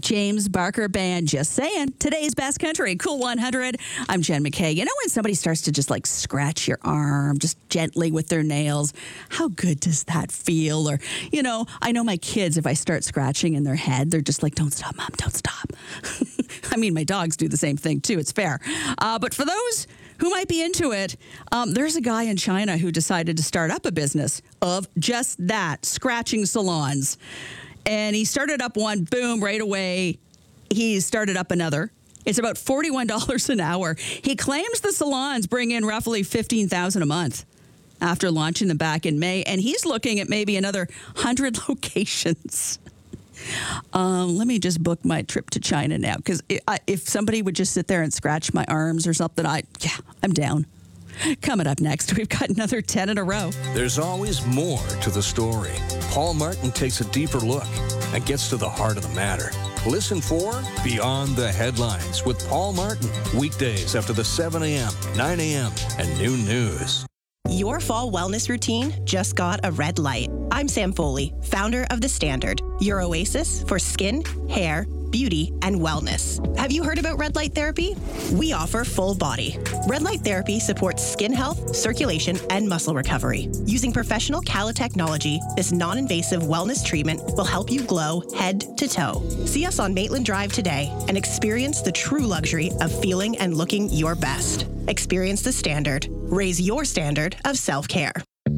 James Barker Band. Just saying. Today's Best Country, Cool 100. I'm Jen McKay. You know when somebody starts to just like scratch your arm just gently with their nails? How good does that feel? Or, you know, I know my kids, if I start scratching in their head, they're just like, don't stop, Mom, don't stop. I mean, my dogs do the same thing too. It's fair. But for those who might be into it, there's a guy in China who decided to start up a business of just that, scratching salons. And he started up one, boom, right away. He started up another. It's about $41 an hour. He claims the salons bring in roughly $15,000 a month after launching them back in May. And he's looking at maybe another 100 locations. Let me just book my trip to China now, because if somebody would just sit there and scratch my arms or something, I'm down. Coming up next, we've got another 10 in a row. There's always more to the story. Paul Martin takes a deeper look and gets to the heart of the matter. Listen for Beyond the Headlines with Paul Martin. Weekdays after the 7 a.m., 9 a.m., and noon news. Your fall wellness routine just got a red light. I'm Sam Foley, founder of The Standard, your oasis for skin, hair, beauty, and wellness. Have you heard about red light therapy? We offer full body. Red light therapy supports skin health, circulation, and muscle recovery. Using professional Cala technology, this non-invasive wellness treatment will help you glow head to toe. See us on Maitland Drive today and experience the true luxury of feeling and looking your best. Experience The Standard. Raise your standard of self-care.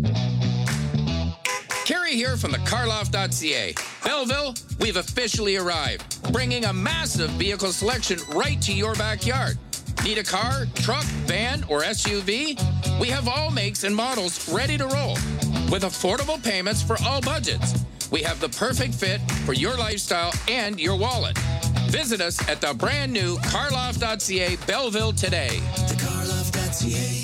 Kerry here from the carloft.ca. Belleville, we've officially arrived, bringing a massive vehicle selection right to your backyard. Need a car, truck, van, or SUV? We have all makes and models ready to roll with affordable payments for all budgets. We have the perfect fit for your lifestyle and your wallet. Visit us at the brand new carloft.ca Belleville today. Thecarloft.ca.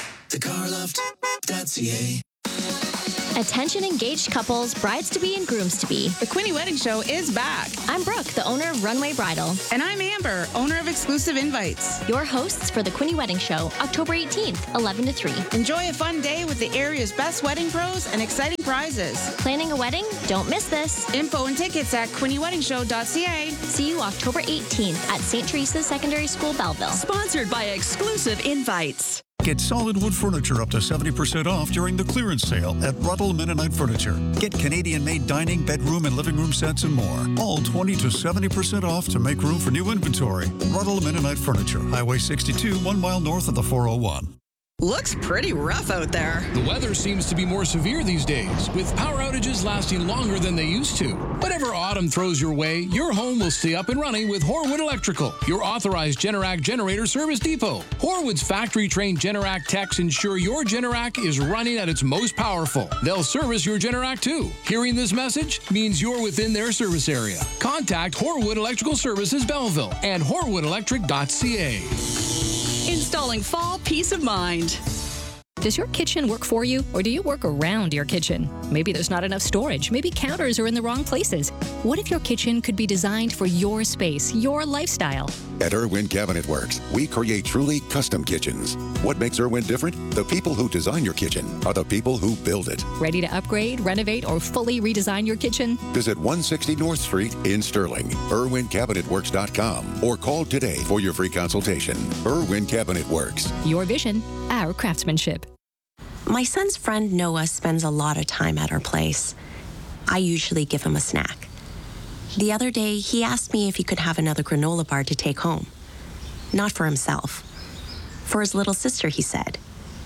Thecarloft.ca. Attention engaged couples, brides-to-be and grooms-to-be. The Quinny Wedding Show is back. I'm Brooke, the owner of Runway Bridal. And I'm Amber, owner of Exclusive Invites. Your hosts for the Quinny Wedding Show, October 18th, 11 to 3. Enjoy a fun day with the area's best wedding pros and exciting prizes. Planning a wedding? Don't miss this. Info and tickets at QuinnyWeddingShow.ca. See you October 18th at St. Teresa's Secondary School, Belleville. Sponsored by Exclusive Invites. Get solid wood furniture up to 70% off during the clearance sale at Ruddle Mennonite Furniture. Get Canadian-made dining, bedroom, and living room sets and more. All 20 to 70% off to make room for new inventory. Ruddle Mennonite Furniture, Highway 62, 1 mile north of the 401. Looks pretty rough out there. The weather seems to be more severe these days, with power outages lasting longer than they used to. Whatever autumn throws your way, your home will stay up and running with Horwood Electrical, your authorized Generac generator service depot. Horwood's factory-trained Generac techs ensure your Generac is running at its most powerful. They'll service your Generac too. Hearing this message means you're within their service area. Contact Horwood Electrical Services Belleville and horwoodelectric.ca. Installing fall peace of mind. Does your kitchen work for you, or do you work around your kitchen? Maybe there's not enough storage. Maybe counters are in the wrong places. What if your kitchen could be designed for your space, your lifestyle? At Irwin Cabinet Works, we create truly custom kitchens. What makes Irwin different? The people who design your kitchen are the people who build it. Ready to upgrade, renovate, or fully redesign your kitchen? Visit 160 North Street in Sterling, IrwinCabinetWorks.com, or call today for your free consultation. Irwin Cabinet Works. Your vision, our craftsmanship. My son's friend Noah spends a lot of time at our place. I usually give him a snack. The other day, he asked me if he could have another granola bar to take home. Not for himself. For his little sister, he said.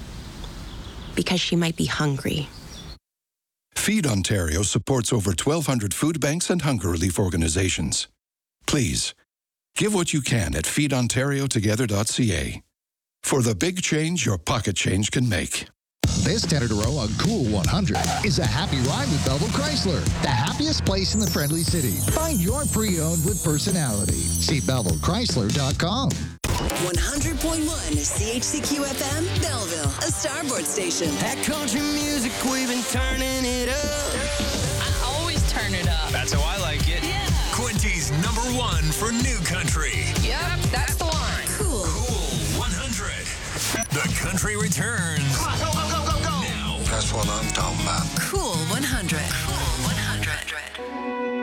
Because she might be hungry. Feed Ontario supports over 1,200 food banks and hunger relief organizations. Please, give what you can at feedontariotogether.ca. For the big change your pocket change can make. This 10 in a row on Cool 100 is a happy ride with Belleville Chrysler, the happiest place in the friendly city. Find your pre-owned with personality. See BellevilleChrysler.com. 100.1 CHCQ-FM, Belleville, a starboard station. That country music, we've been turning it up. I always turn it up. That's how I like it. Yeah. Quinty's #1 for new country. Yep, that's the one. Cool. Cool 100. The country returns. Come on, go, go, go, go, go. Now. That's what I'm talking about. Cool 100. Cool 100.